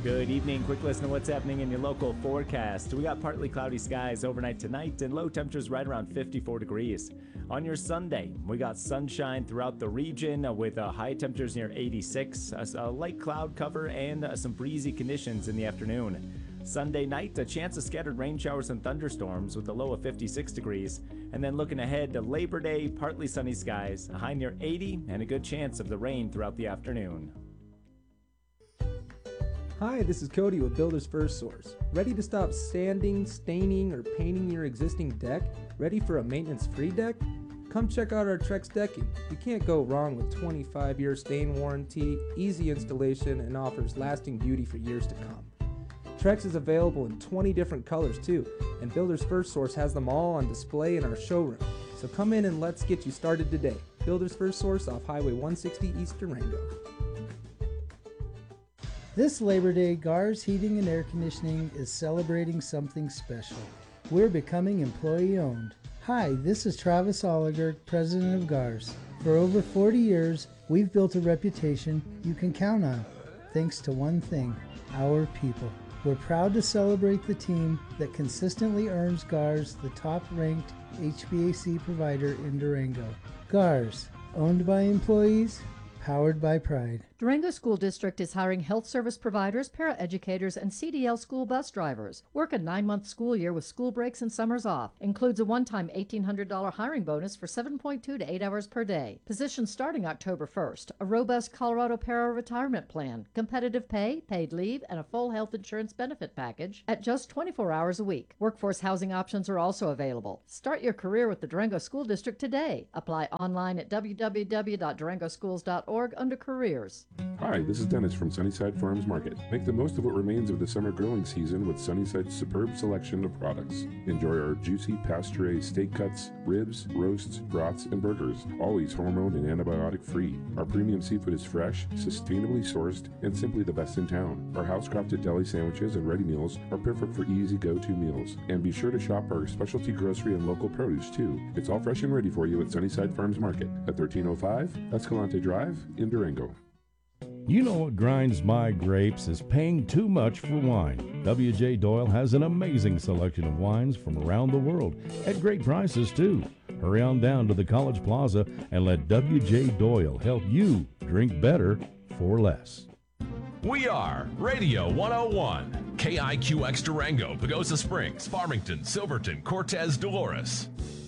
Good evening. Quick listen to what's happening in your local forecast. We got partly cloudy skies overnight tonight and low temperatures right around 54 degrees. On your Sunday, we got sunshine throughout the region with high temperatures near 86, a light cloud cover, and some breezy conditions in the afternoon. Sunday night, a chance of scattered rain showers and thunderstorms with a low of 56 degrees. And then looking ahead to Labor Day, partly sunny skies, a high near 80, and a good chance of the rain throughout the afternoon. Hi, this is Cody with Builders First Source. Ready to stop sanding, staining, or painting your existing deck? Ready for a maintenance-free deck? Come check out our Trex Decking. You can't go wrong with 25-year stain warranty, easy installation, and offers lasting beauty for years to come. Trex is available in 20 different colors too, and Builders First Source has them all on display in our showroom. So come in and let's get you started today. Builders First Source off Highway 160 East Durango. This Labor Day, GARS Heating and Air Conditioning is celebrating something special. We're becoming employee-owned. Hi, this is Travis Oliger, president of GARS. For over 40 years, we've built a reputation you can count on, thanks to one thing, our people. We're proud to celebrate the team that consistently earns GARS the top-ranked HVAC provider in Durango. GARS, owned by employees, powered by pride. Durango School District is hiring health service providers, paraeducators, and CDL school bus drivers. Work a 9-month school year with school breaks and summers off. Includes a one-time $1,800 hiring bonus for 7.2 to 8 hours per day. Positions starting October 1st. A robust Colorado para-retirement plan, competitive pay, paid leave, and a full health insurance benefit package at just 24 hours a week. Workforce housing options are also available. Start your career with the Durango School District today. Apply online at www.durangoschools.org under Careers. Hi, this is Dennis from Sunnyside Farms Market. Make the most of what remains of the summer grilling season with Sunnyside's superb selection of products. Enjoy our juicy pasture-raised steak cuts, ribs, roasts, broths, and burgers, always hormone and antibiotic-free. Our premium seafood is fresh, sustainably sourced, and simply the best in town. Our house-crafted deli sandwiches and ready meals are perfect for easy go-to meals. And be sure to shop our specialty grocery and local produce, too. It's all fresh and ready for you at Sunnyside Farms Market at 1305 Escalante Drive in Durango. You know what grinds my grapes is paying too much for wine. W.J. Doyle has an amazing selection of wines from around the world at great prices too. Hurry on down to the College Plaza and let W.J. Doyle help you drink better for less. We are Radio 101, KIQX Durango, Pagosa Springs, Farmington, Silverton, Cortez, Dolores.